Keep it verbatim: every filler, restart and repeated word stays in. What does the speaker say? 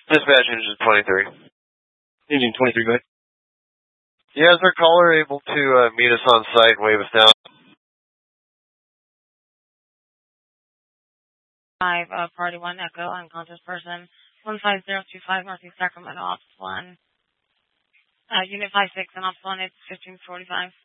Dispatch engine twenty-three. Engine twenty-three, go ahead. Yeah, is our caller able to uh, meet us on site and wave us down? Five, uh, Party one, Echo, unconscious person, one five zero two five, Northeast Sacramento, Ops one. Uh, Unit five six and Ops one, it's fifteen forty-five.